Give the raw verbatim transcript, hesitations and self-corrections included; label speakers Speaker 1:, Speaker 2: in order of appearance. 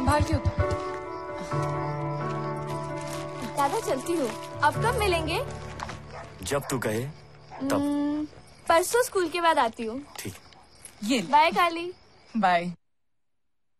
Speaker 1: संभाल के उतर।
Speaker 2: दादा चलती हूँ, अब कब मिलेंगे?
Speaker 3: जब तू कहे तब।
Speaker 2: परसों स्कूल के बाद आती हूँ।
Speaker 3: ठीक।
Speaker 1: ये
Speaker 2: बाय काली।
Speaker 1: बाय।